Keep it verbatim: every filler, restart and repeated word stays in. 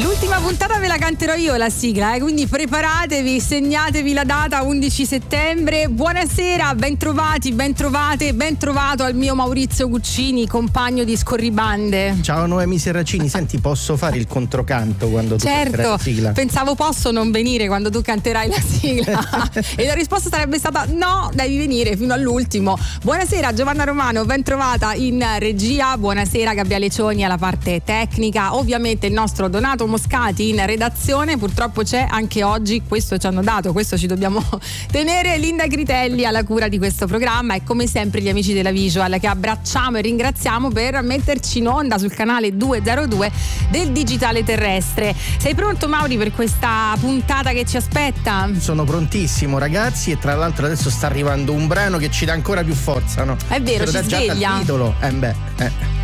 L'ultima puntata ve la canterò io la sigla, eh? Quindi preparatevi, segnatevi la data undici settembre. Buonasera, ben trovati, ben trovate, ben trovato al mio Maurizio Guccini, compagno di Scorribande. Ciao Noemi Serracini, senti, posso fare il controcanto quando tu certo, canterai la sigla? Pensavo posso non venire quando tu canterai la sigla e la risposta sarebbe stata no, devi venire fino all'ultimo. Buonasera Giovanna Romano, ben trovata in regia. Buonasera Gabriele Cioni alla parte tecnica. Ovviamente il nostro Donato Moscati in redazione. Purtroppo c'è anche oggi, questo ci hanno dato, questo ci dobbiamo tenere, Linda Critelli alla cura di questo programma e come sempre gli amici della Visual che abbracciamo e ringraziamo per metterci in onda sul canale duecentodue del digitale terrestre. Sei pronto Mauri per questa puntata che ci aspetta? Sono prontissimo ragazzi, e tra l'altro adesso sta arrivando un brano che ci dà ancora più forza, no? È vero, ci sveglia. Già dal titolo. Eh beh, eh.